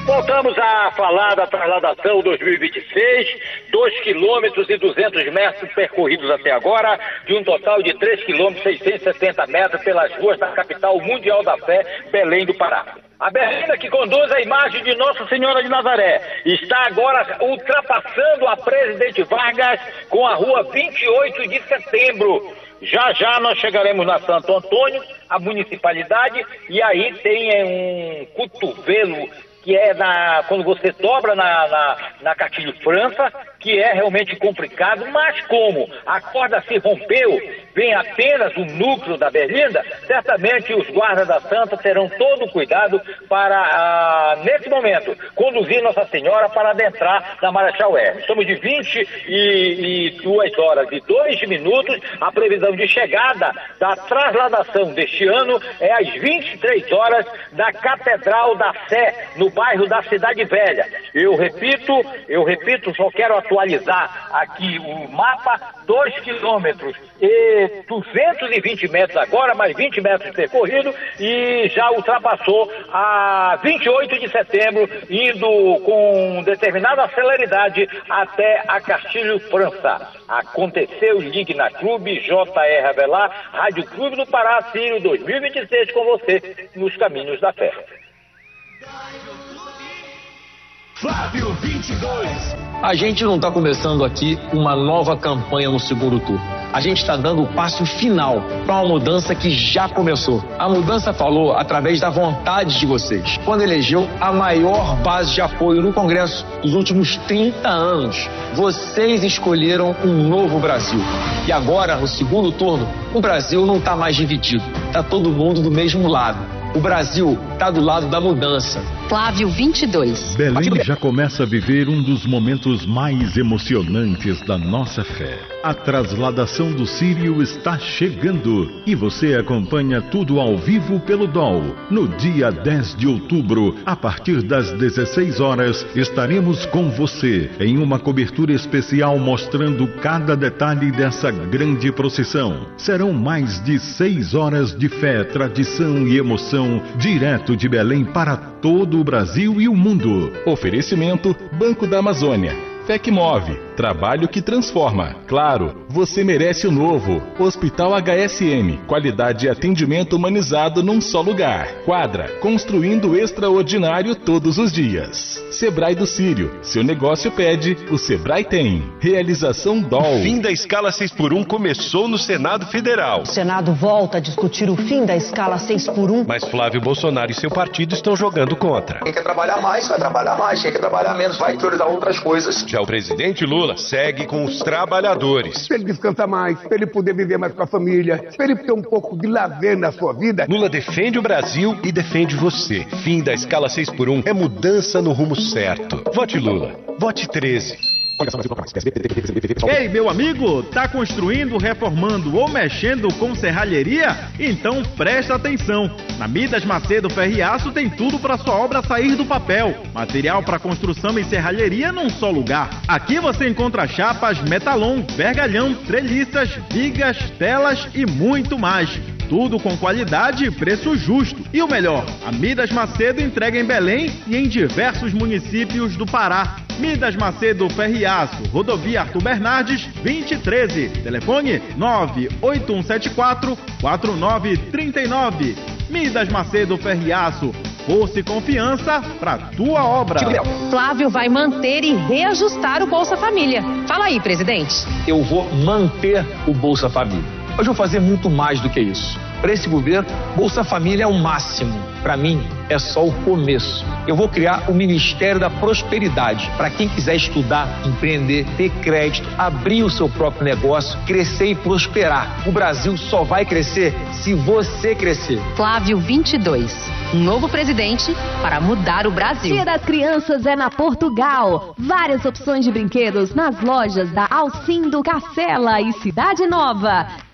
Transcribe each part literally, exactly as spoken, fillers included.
Voltamos a falar da trasladação dois mil e vinte e seis, dois quilômetros e duzentos metros percorridos até agora, de um total de três quilômetros e seiscentos e setenta metros pelas ruas da capital mundial da fé, Belém do Pará. A berlina que conduz a imagem de Nossa Senhora de Nazaré está agora ultrapassando a Presidente Vargas com a rua vinte e oito de setembro. Já já nós chegaremos na Santo Antônio, a municipalidade, e aí tem um cotovelo que é na, quando você dobra na, na, na Castilho França, que é realmente complicado, mas como a corda se rompeu, vem apenas o núcleo da berlinda, certamente os guardas da Santa terão todo o cuidado para, ah, nesse momento, conduzir Nossa Senhora para adentrar na Marechal Hermes. Estamos de vinte e duas horas e dois minutos, a previsão de chegada da trasladação deste ano é às vinte e três horas da Catedral da Sé, no bairro da Cidade Velha. Eu repito, eu repito, só quero atualizar aqui o mapa, dois quilômetros e duzentos e vinte metros agora, mais vinte metros percorrido, e já ultrapassou a vinte e oito de setembro, indo com determinada celeridade até a Castilho França. Aconteceu Ligna Clube, J R Avelar, Rádio Clube do Pará, Sírio dois mil e vinte e seis, com você nos caminhos da fé. Flávio vinte e dois. A gente não está começando aqui uma nova campanha no segundo turno. A gente está dando o passo final para uma mudança que já começou. A mudança falou através da vontade de vocês, quando elegeu a maior base de apoio no Congresso dos últimos trinta anos. Vocês escolheram um novo Brasil. E agora, no segundo turno, o Brasil não está mais dividido. Está todo mundo do mesmo lado. O Brasil está do lado da mudança. Flávio vinte e dois. Belém já começa a viver um dos momentos mais emocionantes da nossa fé. A trasladação do Círio está chegando e você acompanha tudo ao vivo pelo D O L. No dia dez de outubro, a partir das dezesseis horas, estaremos com você em uma cobertura especial mostrando cada detalhe dessa grande procissão. Serão mais de seis horas de fé, tradição e emoção direto de Belém para todo o Brasil e o mundo. Oferecimento Banco da Amazônia. Fé que move, trabalho que transforma. Claro, você merece o novo. Hospital H S M, qualidade e atendimento humanizado num só lugar. Quadra, construindo o extraordinário todos os dias. Sebrae do Sírio, seu negócio pede, o Sebrae tem. Realização D O L. O fim da escala seis por um começou no Senado Federal. O Senado volta a discutir o fim da escala seis por um. Mas Flávio Bolsonaro e seu partido estão jogando contra. Quem quer trabalhar mais, vai trabalhar mais. Quem quer trabalhar menos, vai priorizar outras coisas. Já o presidente Lula segue com os trabalhadores. Para ele descansar mais, para ele poder viver mais com a família, para ele ter um pouco de lazer na sua vida. Lula defende o Brasil e defende você. Fim da escala seis por um é mudança no rumo certo. Vote Lula. Vote treze. Ei, meu amigo, tá construindo, reformando ou mexendo com serralheria? Então presta atenção. Na Midas Macedo Ferriaço tem tudo para sua obra sair do papel. Material para construção e serralheria num só lugar. Aqui você encontra chapas, metalon, vergalhão, treliças, vigas, telas e muito mais. Tudo com qualidade e preço justo. E o melhor, a Midas Macedo entrega em Belém e em diversos municípios do Pará. Midas Macedo Ferriaço, Rodovia Arthur Bernardes, vinte e treze. Telefone nove oito um sete quatro, quatro nove três nove. Midas Macedo Ferriaço, força e confiança para tua obra. Flávio vai manter e reajustar o Bolsa Família. Fala aí, presidente. Eu vou manter o Bolsa Família. Hoje eu vou fazer muito mais do que isso. Para esse governo, Bolsa Família é o máximo. Para mim, é só o começo. Eu vou criar o Ministério da Prosperidade para quem quiser estudar, empreender, ter crédito, abrir o seu próprio negócio, crescer e prosperar. O Brasil só vai crescer se você crescer. Flávio vinte e dois. Um novo presidente para mudar o Brasil. Dia das Crianças é na Portugal. Várias opções de brinquedos nas lojas da Alcindo, Cacela e Cidade Nova.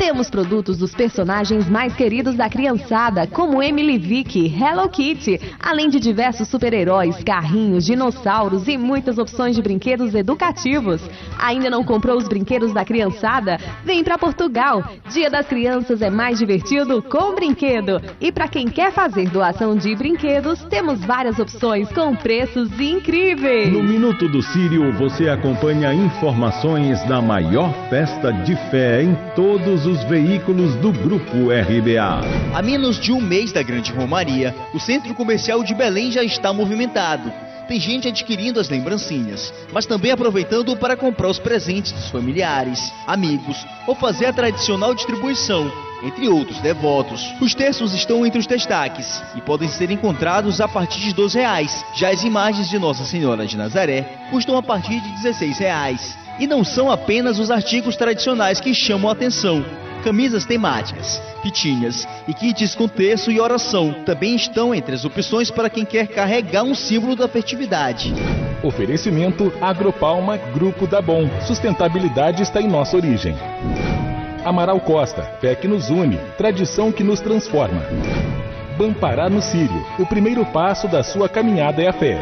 Temos produtos dos personagens mais queridos da criançada, como Emily Vick, Hello Kitty, além de diversos super-heróis, carrinhos, dinossauros e muitas opções de brinquedos educativos. Ainda não comprou os brinquedos da criançada? Vem para Portugal. Dia das Crianças é mais divertido com brinquedo. E para quem quer fazer doação de brinquedos, temos várias opções com preços incríveis. No Minuto do Sírio, você acompanha informações da maior festa de fé em todos os veículos do Grupo R B A. A menos de um mês da Grande Romaria, o Centro Comercial de Belém já está movimentado. Tem gente adquirindo as lembrancinhas, mas também aproveitando para comprar os presentes dos familiares, amigos ou fazer a tradicional distribuição, entre outros devotos. Os terços estão entre os destaques e podem ser encontrados a partir de doze reais. Já as imagens de Nossa Senhora de Nazaré custam a partir de dezesseis reais. E não são apenas os artigos tradicionais que chamam a atenção. Camisas temáticas, fitinhas e kits com terço e oração também estão entre as opções para quem quer carregar um símbolo da festividade. Oferecimento Agropalma Grupo da Bom. Sustentabilidade está em nossa origem. Amaral Costa, fé que nos une, tradição que nos transforma. Bampará no Sírio, o primeiro passo da sua caminhada é a fé.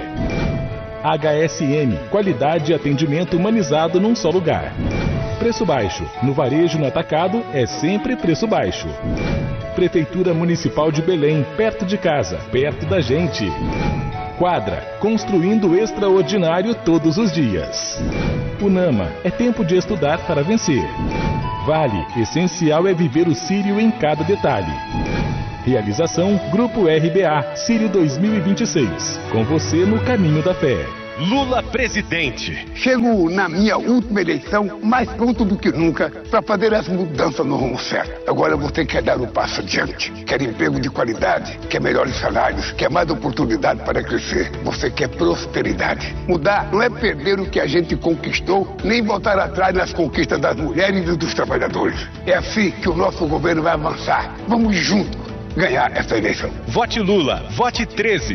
H S M, qualidade e atendimento humanizado num só lugar. Preço baixo, no varejo no atacado é sempre preço baixo. Prefeitura Municipal de Belém, perto de casa, perto da gente. Quadra, construindo o extraordinário todos os dias. Unama, é tempo de estudar para vencer. Vale, essencial é viver o Sírio em cada detalhe. Realização Grupo R B A, Sírio dois mil e vinte e seis. Com você no caminho da fé. Lula presidente. Chego na minha última eleição mais pronto do que nunca para fazer essa mudança no rumo certo. Agora você quer dar um passo adiante, quer emprego de qualidade, quer melhores salários, quer mais oportunidade para crescer. Você quer prosperidade. Mudar não é perder o que a gente conquistou, nem voltar atrás nas conquistas das mulheres e dos trabalhadores. É assim que o nosso governo vai avançar. Vamos juntos ganhar essa eleição. Vote Lula, vote treze.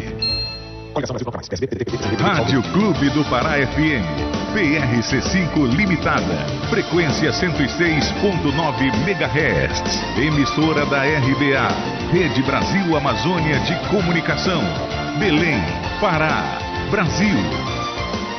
Rádio Clube do Pará F M, P R C cinco Limitada, frequência cento e seis ponto nove megahertz, emissora da R B A, Rede Brasil Amazônia de Comunicação, Belém, Pará, Brasil.